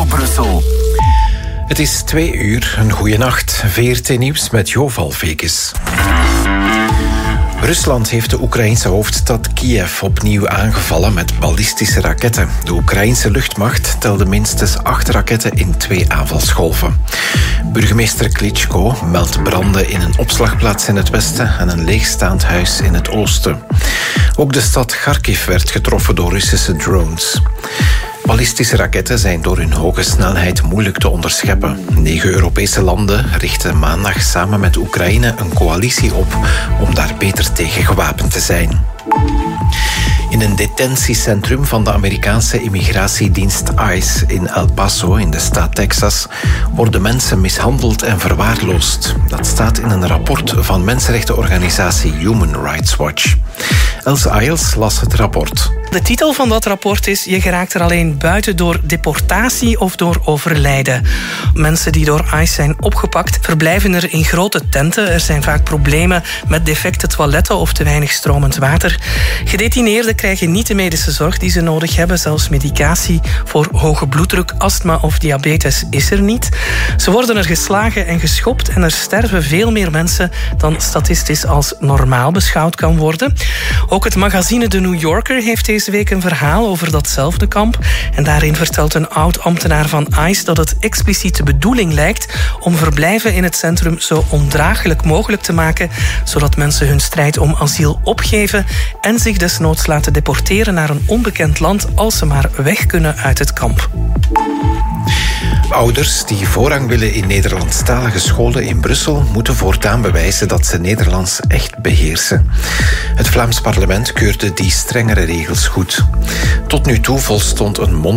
Radio Brussel. Het is 2:00, een goeie nacht. VRT Nieuws met Joval Vekes. Rusland heeft de Oekraïense hoofdstad Kiev opnieuw aangevallen met ballistische raketten. De Oekraïense luchtmacht telde minstens 8 raketten in 2 aanvalsgolven. Burgemeester Klitschko meldt branden in een opslagplaats in het westen en een leegstaand huis in het oosten. Ook de stad Kharkiv werd getroffen door Russische drones. Ballistische raketten zijn door hun hoge snelheid moeilijk te onderscheppen. 9 Europese landen richten maandag samen met Oekraïne een coalitie op om daar beter tegen gewapend te zijn. In een detentiecentrum van de Amerikaanse immigratiedienst ICE in El Paso in de staat Texas worden mensen mishandeld en verwaarloosd. Dat staat in een rapport van mensenrechtenorganisatie Human Rights Watch. Els Ayles las het rapport. De titel van dat rapport is: je geraakt er alleen buiten door deportatie of door overlijden. Mensen die door ICE zijn opgepakt verblijven er in grote tenten. Er zijn vaak problemen met defecte toiletten of te weinig stromend water. Gedetineerden krijgen niet de medische zorg die ze nodig hebben. Zelfs medicatie voor hoge bloeddruk, astma of diabetes is er niet. Ze worden er geslagen en geschopt en er sterven veel meer mensen dan statistisch als normaal beschouwd kan worden. Ook het magazine The New Yorker heeft deze week een verhaal over datzelfde kamp. En daarin vertelt een oud-ambtenaar van ICE dat het expliciet de bedoeling lijkt om verblijven in het centrum zo ondraaglijk mogelijk te maken, zodat mensen hun strijd om asiel opgeven en zich desnoods laten deporteren naar een onbekend land als ze maar weg kunnen uit het kamp. Ouders die voorrang willen in Nederlandstalige scholen in Brussel moeten voortaan bewijzen dat ze Nederlands echt beheersen. Het Vlaams parlement keurde die strengere regels goed. Tot nu toe volstond een